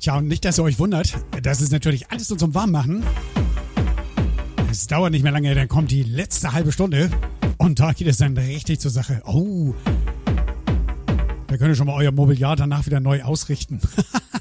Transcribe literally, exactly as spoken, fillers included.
Tja, und nicht, dass ihr euch wundert, das ist natürlich alles nur zum Warmmachen. Es dauert nicht mehr lange, dann kommt die letzte halbe Stunde und da geht es dann richtig zur Sache. Oh, da könnt ihr schon mal euer Mobiliar danach wieder neu ausrichten.